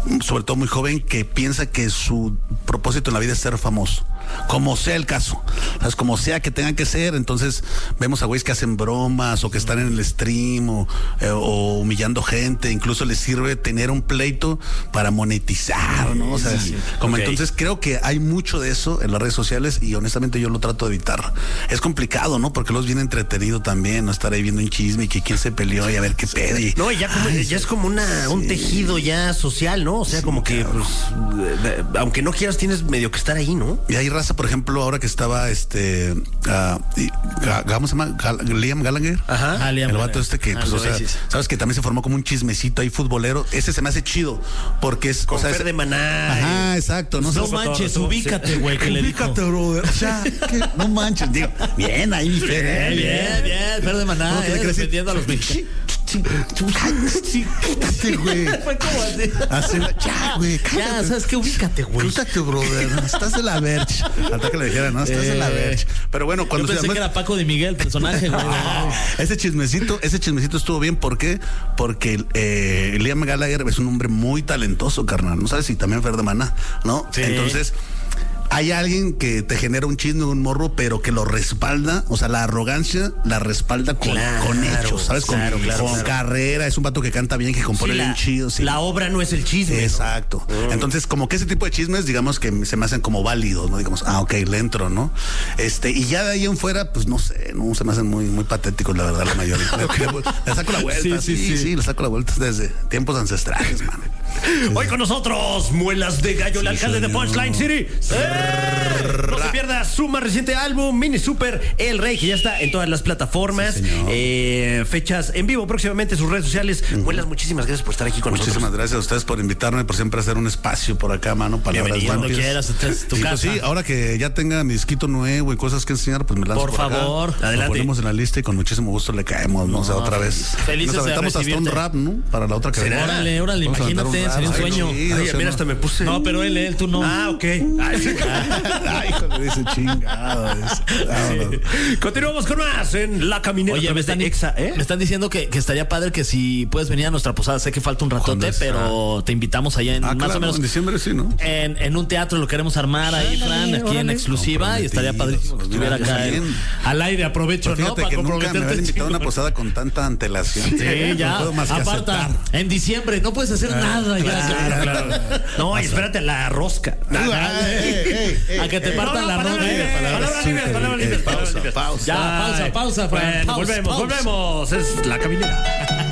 sobre todo muy joven, que piensa que su propósito en la vida es ser famoso, como sea el caso, ¿sabes? Como sea que tengan que ser. Entonces vemos a güeyes que hacen bromas o que están en el stream o humillando gente. Incluso les sirve tener un pleito para monetizar, ¿no? O sea, como entonces creo que hay mucho de eso en las redes sociales y honestamente yo lo trato de evitar. Es complicado, ¿no? Porque los viene entretenido también, no estar ahí viendo un chisme y que quién se peleó y a ver qué pedo. No, y ya es como un tejido ya social, ¿no? O sea, como que pues, aunque no quieras tienes medio que estar ahí, ¿no? Y hay raza, por ejemplo, ahora que estaba ¿cómo se llama? Liam Gallagher. Ajá. El vato que, pues, o sea, sabes que también se formó como un chismecito ahí futbolero. Ese se me hace chido porque es, con Fer de Maná. Ajá, exacto. No manches, ubícate, güey. Ubícate, brother. O sea, no manches. Digo, bien ahí, mi Fer. Bien. Fer de Maná, defendiendo a los mexicanos. Sí, quítate, güey. Fue como así. Ya, güey. Ya, ¿sabes qué? Ubícate, güey. Ubícate, brother. Estás de la Verge. Hasta que le dijera, no, estás de la Verge. Pero bueno, cuando yo pensé que era Paco de Miguel, el personaje, güey. Ese chismecito estuvo bien. ¿Por qué? Porque Liam Gallagher es un hombre muy talentoso, carnal. No sabes si también Fer de Maná, ¿no? Sí. Entonces, hay alguien que te genera un chisme, un morro, pero que lo respalda, o sea, la arrogancia la respalda con hechos, ¿sabes? Con carrera, es un vato que canta bien, que compone bien chido. Sí. La obra no es el chisme. Exacto. ¿No? Entonces, como que ese tipo de chismes, digamos que se me hacen como válidos, ¿no? Digamos, ok, le entro, ¿no? Y ya de ahí en fuera, pues no sé, no se me hacen muy, muy patéticos, la verdad, la mayoría. Le saco la vuelta, sí, le saco la vuelta desde tiempos ancestrales, man. Hoy con nosotros, Muelas de Gallo, el alcalde de Punchline City. No se pierda su más reciente álbum, Mini Super El Rey, que ya está en todas las plataformas. Fechas en vivo próximamente en sus redes sociales. Muelas, muchísimas gracias por estar aquí con nosotros. Muchísimas gracias a ustedes por invitarme, por siempre hacer un espacio por acá, mano. Palabras cuando quieras, tu casa. Pues sí, ahora que ya tenga mi disquito nuevo y cosas que enseñar, pues me lanzo por favor, acá. Adelante. Lo ponemos en la lista y con muchísimo gusto le caemos, ¿no? O sea, otra vez. Felices nos aventamos hasta un rap, ¿no? Para la otra que venga. Órale, imagínate, sería un sueño. Ay, mira, hasta me puse. No, pero él, tú no. Ah, ok. Ay, hijo, le dice chingado. Continuamos con más en La Caminera. Oye, me están diciendo que estaría padre que si puedes venir a nuestra posada. Sé que falta un ratote, pero te invitamos allá en más o menos. En diciembre sí, ¿no? En un teatro lo queremos armar ahí, Fran, aquí en exclusiva, y estaría padrísimo que estuviera acá al aire. Aprovecho, ¿no? Para que nunca me habían invitado a una posada con tanta antelación. Sí, ya. Aparta, en diciembre no puedes hacer nada. Claro. No, espérate a la rosca. A que te partan la rosca. Palabras libres. Pausa. Ya, pausa, Fran. Volvemos. Es La Caminera.